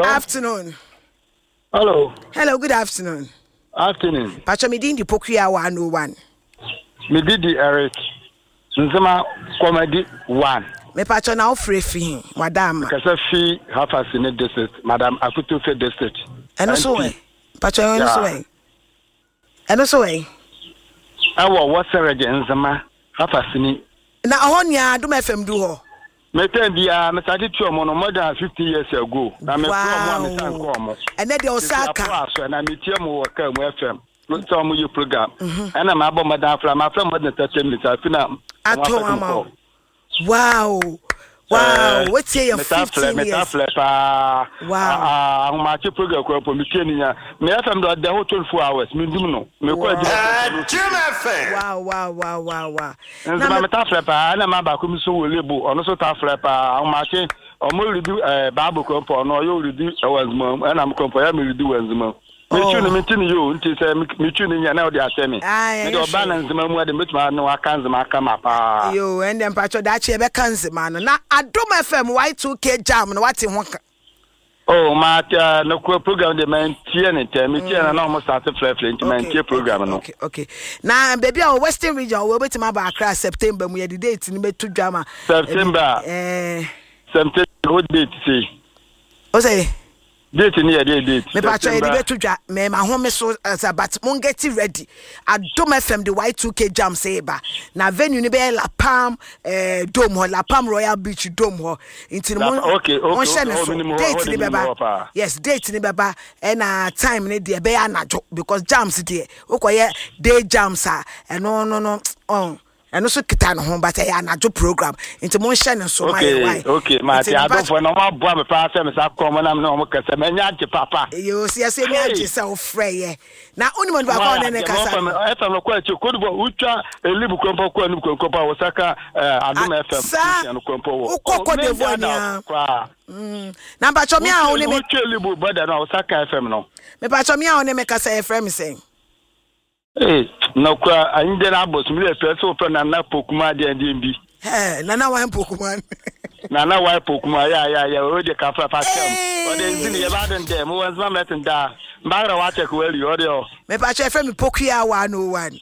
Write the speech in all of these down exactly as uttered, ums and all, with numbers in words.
afternoon. Hello. Hello, good afternoon. Afternoon. Pacho me di Pokuya one oh one. Me did the Eric. Nzema comedy one. Me pacho na ofre fi madam. Kasa fi half as in the district, Madam Akutu Fe district. Eno so we. Pacho eno so we. Eno so we. Awo wasere nzema half as in. Na ahonya Adom F M du ho. Me ten dia me started to mo no more than fifty years ago. Na me wow. mo me san ko mo. Ene de Osaka. So na me tie mo work am F M. So mo you program. Ana ma bo madam fra ma fra mo na thirty minutes afina. Ato ama. Wow. Wow, what's your fifteen years? Wow. Ah, I'm a program for me. Me F M do the whole twenty-four hours. Me do no. Me ko di. Wow, wow, wow, wow, wow. Na me ta flepa, na ma ba ko mi so wo lebu. Ono so ta flepa, I'm a che. Omo redu eh Bible compo no yo redu wanzuma. Na me compo ya me redu wanzuma. Me tune me tin yo nti say me tune nya na o dey atemi. Me do balance ma mu ade metuma na wakanze ma aka ma pa. Yo and then pacho da che be kanze ma no na Adom F M Y two K jam no wati ho ka. Oh ma ta no program de man tie ne tie me tie na na almost start flare flare nti man tie program no. Okay, okay. Na baby our Western region we betima ba Accra September mu ye the date ni betu dwama. September. Eh September what date say? O say date ni e date. Me pacho e de betu dwa me ma ho me so but mon get ready. Adom F M the Y two K jam say ba. Na venue ni be La Palm eh Dome ho, La Palm Royal Beach Dome ho. Inti mon okay, okay. So date ni beba. Yes, date ni beba e na time ni de be anajo because jams there. Okoye day jams ah. E no no no on. And also kita no ho but e anajo program into mon share so my why okay ma ti ado for no ma boa me pa se me sa kom na me no mo kase me nya age papa yo si ase nya age se o freye na oni mo ba ko ne kasa e fa no kwa chi ko do utwa elibu kompo kwa nu kompo wo saka Adom F M no kompo wo ukoko de vonia mm na ba cho me a oni me utwa elibu brother no saka F M no me ba cho me a oni me kasa e frame say eh no kwa ande na boss mi le pese o pe na na pokuma de ande bi eh na na wan pokuma na na wan pokuma ya ya ya o de ka fa fa kem o de nzini ye ba den dem wo nzma metin da mbara wa check well you o me pa che fe mi pokuya one oh one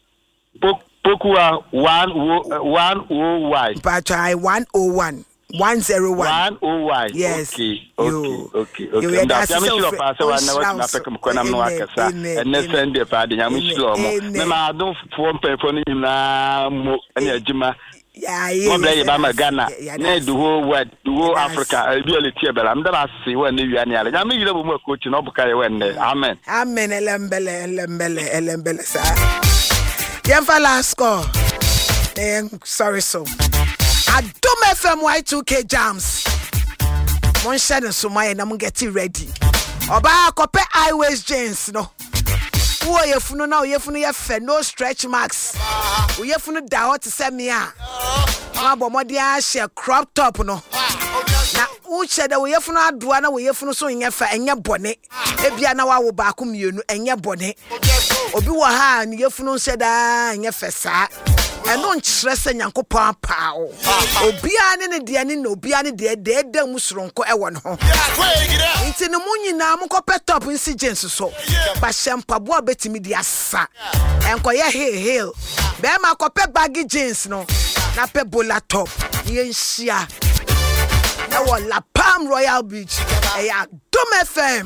pokua one oh one pa try one oh one one zero one one oh one yes okay okay okay okay da ya me sure pa se wa na wa na peke ko na no akasa ene sende pa de ya me sure mo me ma do fo mpefo ni na mo ene ajima ya ye mo ble ba ma Ghana na the whole world the whole Africa e bi ole tie bela am da ba se wa na wi ani ale ya me yire bo mo coach no buka ye wende amen amen elembele elembele elembele sa yemfa last score eh sorry so Adom F M Y two K jams. Mon share so my na mo get ready. Oba kope highways jeans no. Wo yefunu na yefunu ye fe no stretch marks. Wo yefunu da hot se me a. Ma bo modi a share crop top no. Na wo che da wo yefunu adoa na wo yefunu so nye fa enye bone. Ebia na wa wo ba ko mienu enye bone. Obi wo ha ni yefunu se da enye fe sa. Eno nkyerese nyankopon paawo obia ne ne de ne obia ne de de da musoronko ewo ne ho nti ne munyina mukopɛ top nsi jeans so ba shempabo abetimi de asa enkoye heel heel be ma kopɛ baggy jeans no na pɛ bola top ye nhia na wo La Palm Royal Beach e ya Adom F M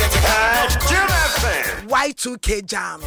Y two K jams.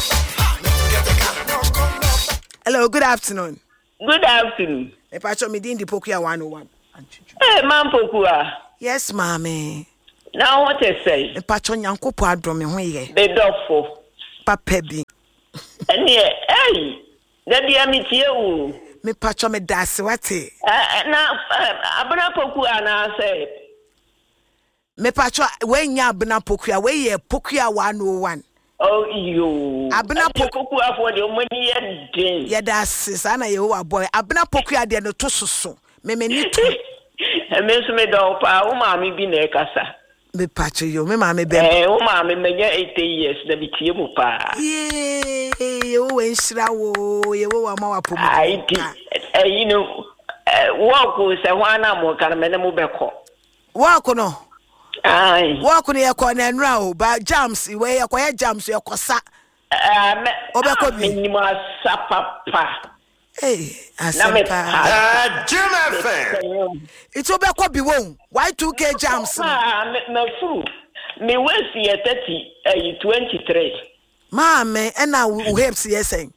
Hello, good afternoon. Good afternoon. E pacho me din di Pokuya one oh one. Hey, man Pokua. Yes, mommy. Now what I say? E pacho nyankopo adom me ho ye. Be dofo. Papa bi. Ene, hey. Da dia mi tie o. Me pacho me dase wate. Na abana Pokua na say. Me pacho we nya abana Pokuya, we ye Pokuya one oh one. Oh yo. Abena Pokuya for the money and day. Yeah, that's it. Ana ye wa boy. Abena Pokuya de no to soso. Me me ni to. E me so me do pa o ma mi bi na kasa. Me pacho yo, me ma me be. Eh, o ma me me nya eighty years na bi tie mu pa. Yeah, o we nshira wo, ye wo wa ma wa pomu. Ai di. Eh, you know, walk wo se ho ana mo kan me ne mo be ko. Walk no. Aye. Walk on your corner now, but jams, where you quiet jams, your cosa. Um, Obeko bi. Minimum sapapa. Hey, Na me asempa. pa. Jim F M. It's Obeko bi won. Y two K jams. Ah, me me fu. Me wesi ye thirty, eh, twenty-three. Mame, and now who hips yes saying.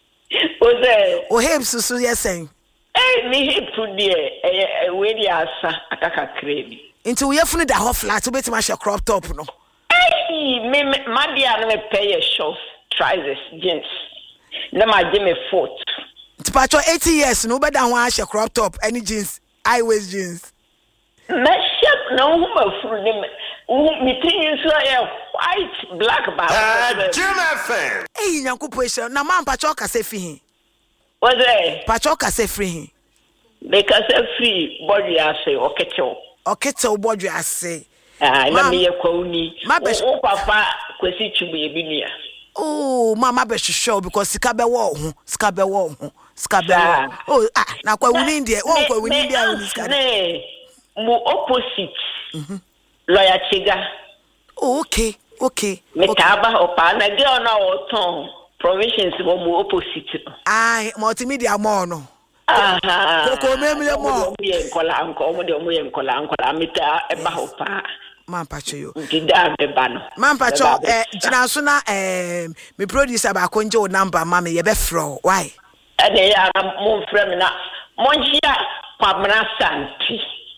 Oze. O hips so yes saying. Eh, me hip fu die, eh, we di asa akaka krebi. Into we have the hot flat to bet my crop top no. Hey, me my dear, me pay a shorts, trousers, jeans. Na ma give me foot. It's about your eighty years, no better than one crop top, any jeans, high waist jeans. Me shop no who fu me. Me think so a white black bag. Jim F M. Hey, nyanku poesha, na man pachoka se fi. Was it? Pachoka se free. Because a free body I say okay cho. Okay, so what you say. Ah, na me yakoni. Ma be o papa kwesi chubu ebinia. Oh, mama be sure because sika be wo ho, sika be wo ho, sika be wo. Oh, ah, na kwa wini ndie, wo kwa wini ndie wini sika. Ne, mo opposite. Mhm. Lawyer Chiga. Oh, okay, okay. Me taba opa na ge ona oton provisions mo mo opposite. Ai, multimedia mo no. Aha. Koko memle mo. Ye nkola anko mo de mo ye nkola nkola meta e ba opa. Man pacho yo. Dida be ba no. Man pacho eh gina so na eh me producer ba ko nje o number ma me ye be fro. Why? Ade ya mo frɛ me na mo nhia kwabra santi.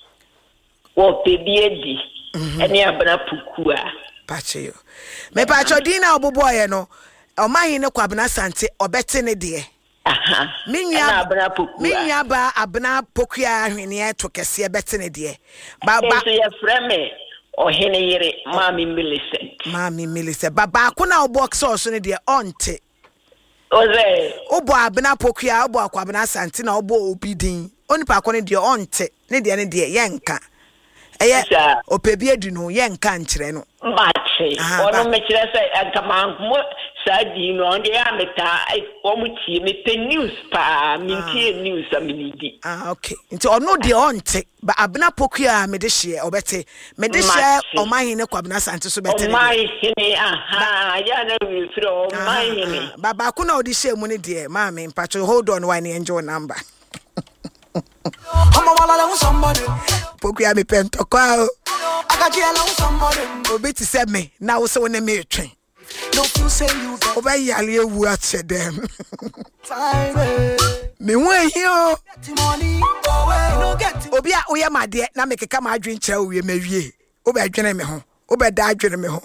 Wo pebiedi. Ene abana pukua. Pacho yo. Me pacho dina oboboye no. O mahin ne kwabna sante obete ne de. Aha. Minya abana pukua. Minya ba abna pokua ahwene to kese bete ne de. Ba ba so ye frɛ me ohene yere Mami Millicent. Mami Millicent. Ba ba ko na box so ne de onte. Oze. Obo abna pokua obo akwabna sante na obo obidin. Onipa ko ne de onte. Ne de ne de yenka. Eye opebi adu no yenka nkyere no. Machi. Ono me kire se akama mo sadi no onde ya meta omutie me pe news pa mintie news aminidi. Ah okay. Nti ono de onte ba abna pokua me de hye obete. Me de hye omahin ne kwabna sante so bete. Omahin aha ya na we fro omahin. Ba ba ko na odi hye mu ne de ma me mpacho hold on why ne enjoy number. I'm a wall along somebody. Pokua me pento kwa. I got you along somebody. Obeti se me na wo se wona me twen. Don't you say you got Obey yale ewu atse dem. time. Me won here. Get money, go away. You don't get it. Obi a oye made na me keka ma adwen kire owie mawie. Obe adwene me ho. Obe da adwene me ho.